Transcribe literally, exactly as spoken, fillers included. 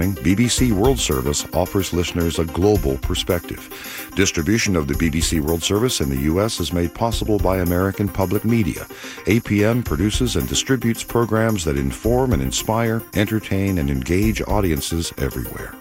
B B C World Service offers listeners a global perspective. Distribution of the B B C World Service in the U S is made possible by American Public Media. A P M produces and distributes programs that inform and inspire, entertain, and engage audiences everywhere.